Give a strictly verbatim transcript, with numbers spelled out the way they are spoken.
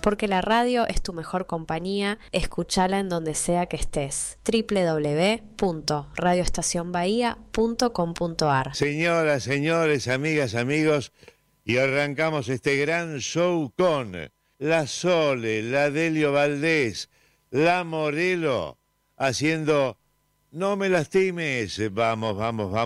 porque la radio es tu mejor compañía, escúchala en donde sea que estés. doble u doble u doble u punto radio estación bahía punto com punto a r. Señoras, señores, amigas, amigos, y arrancamos este gran show con la Sole, la Delio Valdés, la Morelo, haciendo No me lastimes. Vamos, vamos, vamos.